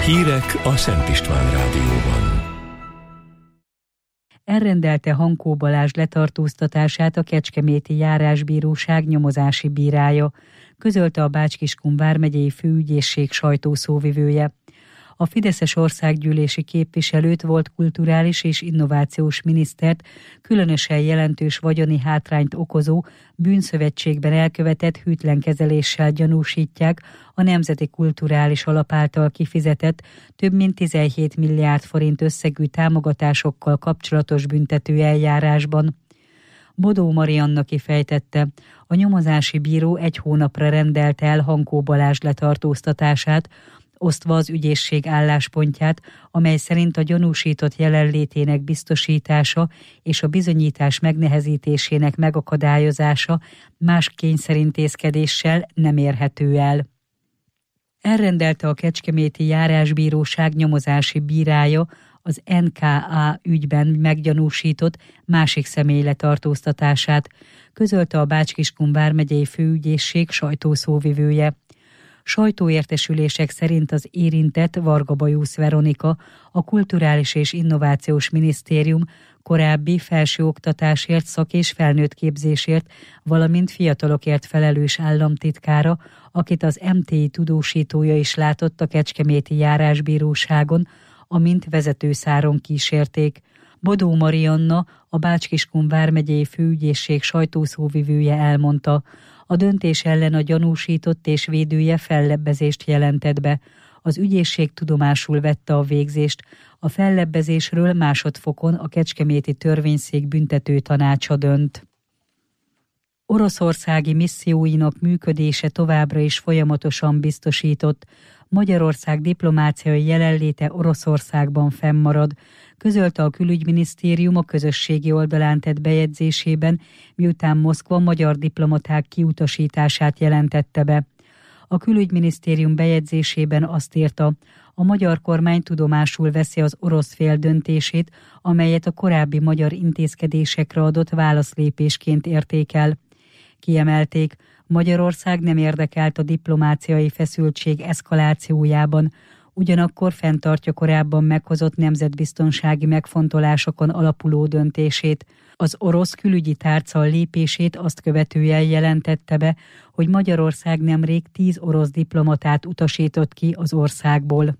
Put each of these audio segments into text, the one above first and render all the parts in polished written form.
Hírek a Szent István Rádióban. Elrendelte Hankó Balázs letartóztatását a Kecskeméti Járásbíróság nyomozási bírája, közölte a Bács-Kiskun vármegyei főügyészség sajtószóvivője. A fideszes országgyűlési képviselőt, volt kulturális és innovációs minisztert különösen jelentős vagyoni hátrányt okozó bűnszövetségben elkövetett hűtlenkezeléssel gyanúsítják a Nemzeti Kulturális Alap által kifizetett több mint 17 milliárd forint összegű támogatásokkal kapcsolatos büntető eljárásban. Bodó Marianna kifejtette, a nyomozási bíró 1 hónapra rendelte el Hankó Balázs letartóztatását, osztva az ügyészség álláspontját, amely szerint a gyanúsított jelenlétének biztosítása és a bizonyítás megnehezítésének megakadályozása más kényszerintézkedéssel nem érhető el. Elrendelte a Kecskeméti Járásbíróság nyomozási bírája az NKA ügyben meggyanúsított másik személy letartóztatását, közölte a Bács-Kiskun vármegyei főügyészség sajtószóvivője. Sajtóértesülések szerint az érintett Varga Bajusz Veronika, a Kulturális és Innovációs Minisztérium korábbi felsőoktatásért, szak- és felnőttképzésért, valamint fiatalokért felelős államtitkára, akit az MTI tudósítója is látott a Kecskeméti Járásbíróságon, amint vezetőszáron kísérték. Bodó Marianna, a Bács-Kiskun vármegyei főügyészség sajtószóvivője elmondta, a döntés ellen a gyanúsított és védője fellebbezést jelentett be. Az ügyészség tudomásul vette a végzést. A fellebbezésről másodfokon a Kecskeméti Törvényszék büntető tanácsa dönt. Oroszországi misszióinak működése továbbra is folyamatosan biztosított. Magyarország diplomáciai jelenléte Oroszországban fennmarad, közölte a külügyminisztérium a közösségi oldalán tett bejegyzésében, miután Moszkva magyar diplomaták kiutasítását jelentette be. A külügyminisztérium bejegyzésében azt írta, a magyar kormány tudomásul veszi az orosz fél döntését, amelyet a korábbi magyar intézkedésekre adott válaszlépésként értékel. Kiemelték, Magyarország nem érdekelt a diplomáciai feszültség eszkalációjában, ugyanakkor fenntartja korábban meghozott nemzetbiztonsági megfontolásokon alapuló döntését. Az orosz külügyi tárca lépését azt követően jelentette be, hogy Magyarország nemrég 10 orosz diplomatát utasított ki az országból.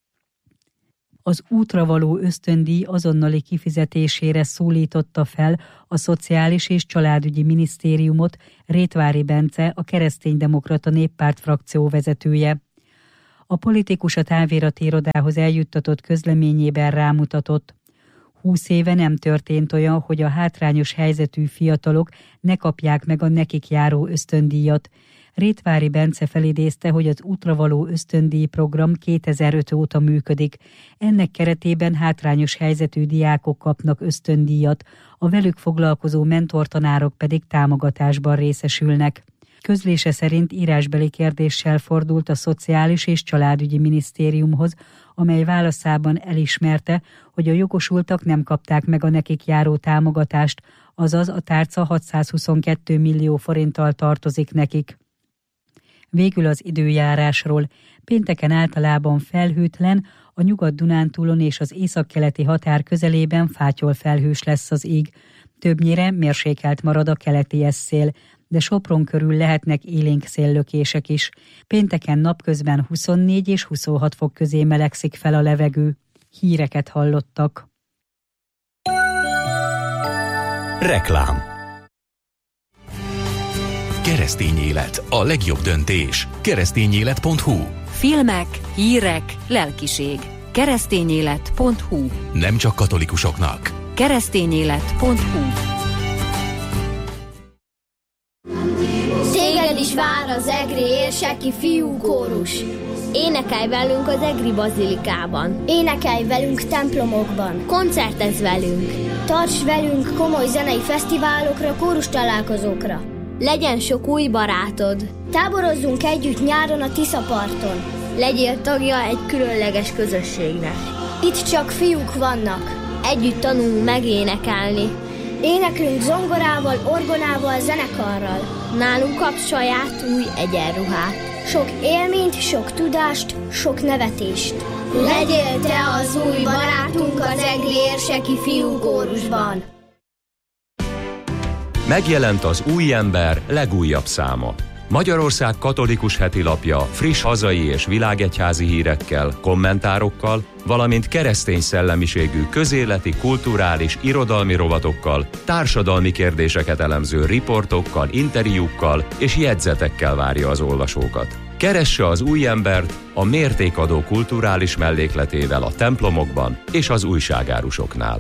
Az útra való ösztöndíj azonnali kifizetésére szólította fel a Szociális és Családügyi Minisztériumot Rétvári Bence, a Kereszténydemokrata Néppárt frakció vezetője. A politikus a távirati irodához eljuttatott közleményében rámutatott. 20 éve nem történt olyan, hogy a hátrányos helyzetű fiatalok ne kapják meg a nekik járó ösztöndíjat. Rétvári Bence felidézte, hogy az útra való ösztöndíj program 2005 óta működik. Ennek keretében hátrányos helyzetű diákok kapnak ösztöndíjat, a velük foglalkozó mentortanárok pedig támogatásban részesülnek. Közlése szerint írásbeli kérdéssel fordult a Szociális és Családügyi Minisztériumhoz, amely válaszában elismerte, hogy a jogosultak nem kapták meg a nekik járó támogatást, azaz a tárca 622 millió forinttal tartozik nekik. Végül az időjárásról. Pénteken általában felhőtlen, a Nyugat-Dunántúlon és az északkeleti határ közelében fátyolfelhős lesz az ég. Többnyire mérsékelt marad a keleti eszszél, de Sopron körül lehetnek élénk széllökések is. Pénteken napközben 24 és 26 fok közé melegszik fel a levegő. Híreket hallottak. Reklám. Keresztény élet. A legjobb döntés. Keresztényélet.hu. Filmek, hírek, lelkiség. Keresztényélet.hu. Nem csak katolikusoknak. Keresztényélet.hu. Téged is vár az egri érseki fiúkórus. Énekelj velünk az egri bazilikában. Énekelj velünk templomokban. Koncertezz velünk. Tarts velünk komoly zenei fesztiválokra, kórus találkozókra. Legyen sok új barátod. Táborozzunk együtt nyáron a Tiszaparton. Legyél tagja egy különleges közösségnek. Itt csak fiúk vannak. Együtt tanulunk megénekelni. Éneklünk zongorával, orgonával, zenekarral. Nálunk kapsz saját új egyenruhát. Sok élményt, sok tudást, sok nevetést. Legyél te az új barátunk az egri érseki fiúkórusban. Megjelent az Új Ember legújabb száma. Magyarország katolikus hetilapja friss hazai és világegyházi hírekkel, kommentárokkal, valamint keresztény szellemiségű közéleti, kulturális, irodalmi rovatokkal, társadalmi kérdéseket elemző riportokkal, interjúkkal és jegyzetekkel várja az olvasókat. Keresse az Új Embert a mértékadó kulturális mellékletével a templomokban és az újságárusoknál.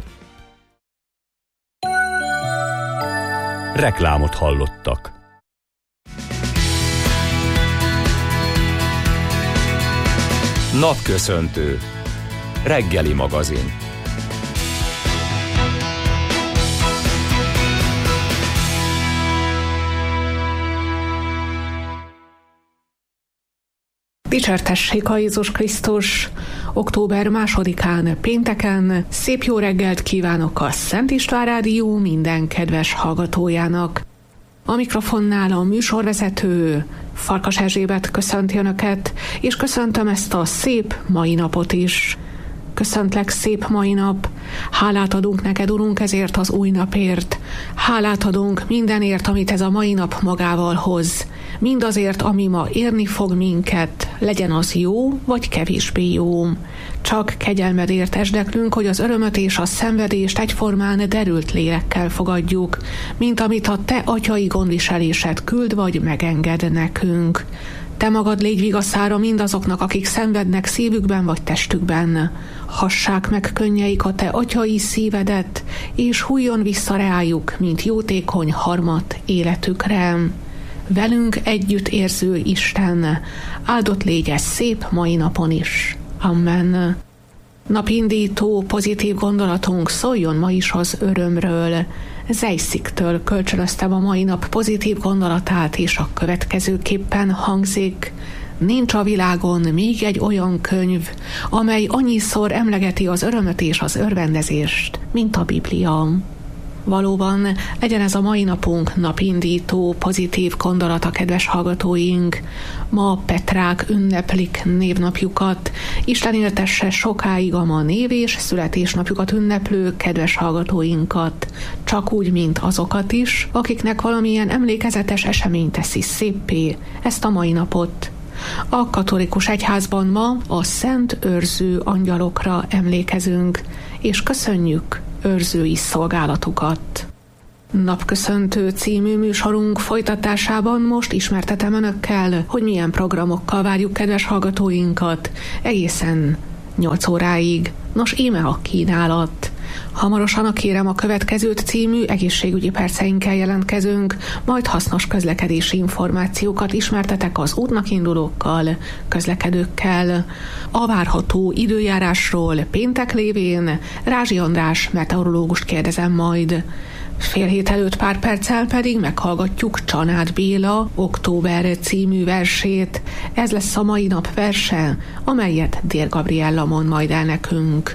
Reklámot hallottak. Napköszöntő. Reggeli magazin. Dicsértessék a Jézus Krisztus! Október 2-án, pénteken szép jó reggelt kívánok a Szent István Rádió minden kedves hallgatójának. A mikrofonnál a műsorvezető Farkas Erzsébet köszönti Önöket, és köszöntöm ezt a szép mai napot is. Köszöntlek, szép mai nap! Hálát adunk neked, Urunk, ezért az új napért. Hálát adunk mindenért, amit ez a mai nap magával hoz. Mindazért, ami ma érni fog minket, legyen az jó vagy kevésbé jó. Csak kegyelmedért esdeklünk, hogy az örömöt és a szenvedést egyformán derült lélekkel fogadjuk, mint amit a te atyai gondviselésed küld vagy megenged nekünk. Te magad légy vigaszára mindazoknak, akik szenvednek szívükben vagy testükben. Hassák meg könnyeik a te atyai szívedet, és hújjon vissza reájuk, mint jótékony harmat életükre. Velünk együtt érző Isten, áldott légy ez szép mai napon is. Amen. Napindító, pozitív gondolatunk szóljon ma is az örömről. Zejsziktől kölcsönöztem a mai nap pozitív gondolatát, és a következőképpen hangzik: nincs a világon még egy olyan könyv, amely annyiszor emlegeti az örömöt és az örvendezést, mint a Biblia. Valóban legyen ez a mai napunk napindító, pozitív gondolata, kedves hallgatóink. Ma Petrák ünneplik névnapjukat. Isten éltesse sokáig a ma név- és születésnapjukat ünneplő kedves hallgatóinkat, csak úgy, mint azokat is, akiknek valamilyen emlékezetes esemény teszi széppé ezt a mai napot. A katolikus egyházban ma a szent őrző angyalokra emlékezünk, és köszönjük őrzői szolgálatukat. Napköszöntő című műsorunk folytatásában most ismertetem Önökkel, hogy milyen programokkal várjuk kedves hallgatóinkat egészen 8 óráig. Nos, íme a kínálat. Hamarosan a Kérem a következőt című egészségügyi perceinkkel jelentkezünk, majd hasznos közlekedési információkat ismertetek az útnak indulókkal, közlekedőkkel. A várható időjárásról péntek lévén Rázsi András meteorológust kérdezem majd. 6:30 előtt pár perccel pedig meghallgatjuk Csanád Béla Október című versét. Ez lesz a mai nap verse, amelyet Dér Gabriella mond majd el nekünk.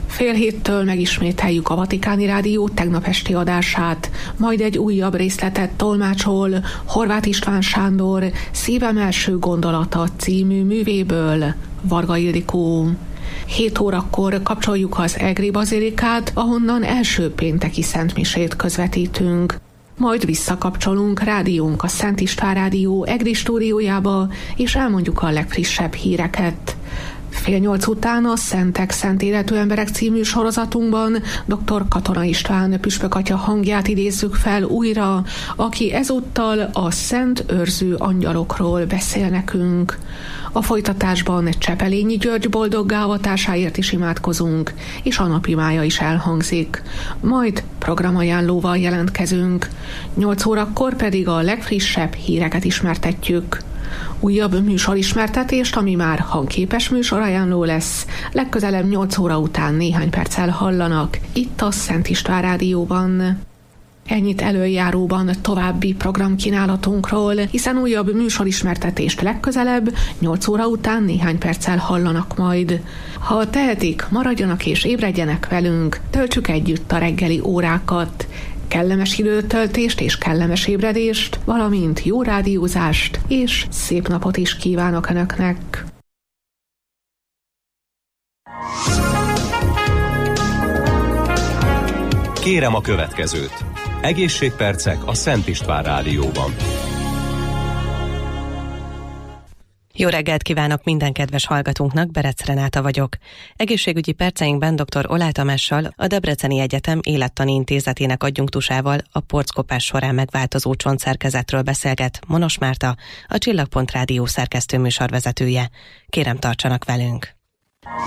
6:30 megismételjük a Vatikáni Rádió tegnap esti adását, majd egy újabb részletet tolmácsol Horváth István Sándor Szívem első gondolata című művéből Varga Ildikó. 7 órakor kapcsoljuk az egri bazilikát, ahonnan első pénteki szentmisét közvetítünk. Majd visszakapcsolunk rádiónk a Szent István Rádió egri stúdiójába, és elmondjuk a legfrissebb híreket. 7:30 után a Szentek, Szent Életű Emberek című sorozatunkban dr. Katona István püspök atya hangját idézzük fel újra, aki ezúttal a szent őrző angyalokról beszél nekünk. A folytatásban Csepelényi György boldoggá avatásáért is imádkozunk, és a napimája is elhangzik. Majd programajánlóval jelentkezünk. 8 órakor pedig a legfrissebb híreket ismertetjük. Újabb műsorismertetést, ami már hangképes műsorajánló lesz, legközelebb 8 óra után néhány perccel hallanak, itt a Szent István Rádióban. Ennyit előjáróban további programkínálatunkról, hiszen újabb műsorismertetést legközelebb 8 óra után néhány perccel hallanak majd. Ha tehetik, maradjanak és ébredjenek velünk, töltsük együtt a reggeli órákat. Kellemes időtöltést és kellemes ébredést, valamint jó rádiózást és szép napot is kívánok Önöknek! Kérem a következőt. Egészségpercek a Szent István Rádióban. Jó reggelt kívánok minden kedves hallgatónknak, Berec Renáta vagyok. Egészségügyi perceinkben dr. Oláh Tamással, a Debreceni Egyetem Élettani Intézetének adjunktusával a porckopás során megváltozó csontszerkezetről beszélget Monos Márta, a Csillagpont Rádió szerkesztő műsorvezetője. Kérem, tartsanak velünk!